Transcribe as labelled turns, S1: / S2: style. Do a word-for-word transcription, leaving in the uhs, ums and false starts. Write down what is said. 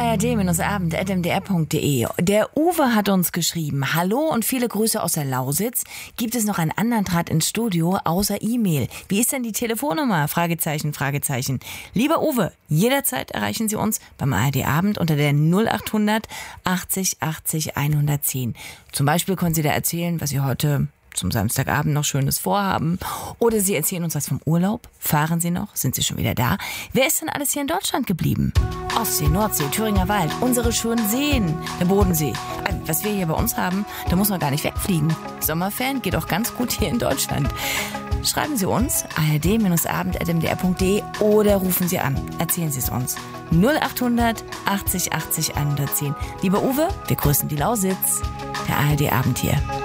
S1: a r d abend punkt m d r punkt d e. Der Uwe hat uns geschrieben: Hallo und viele Grüße aus der Lausitz. Gibt es noch einen anderen Draht ins Studio außer E-Mail? Wie ist denn die Telefonnummer? Fragezeichen, Fragezeichen. Lieber Uwe, jederzeit erreichen Sie uns beim A R D Abend unter der null acht hundert achtzig achtzig hundertzehn. Zum Beispiel können Sie da erzählen, was Sie heute zum Samstagabend noch Schönes vorhaben. Oder Sie erzählen uns was vom Urlaub. Fahren Sie noch? Sind Sie schon wieder da? Wer ist denn alles hier in Deutschland geblieben? Ostsee, Nordsee, Thüringer Wald, unsere schönen Seen, der Bodensee. Was wir hier bei uns haben, da muss man gar nicht wegfliegen. Sommerferien geht auch ganz gut hier in Deutschland. Schreiben Sie uns a r d abend punkt m d r punkt d e oder rufen Sie an. Erzählen Sie es uns. null acht hundert achtzig achtzig hundertzehn. Lieber Uwe, wir grüßen die Lausitz. Der A R D Abend hier.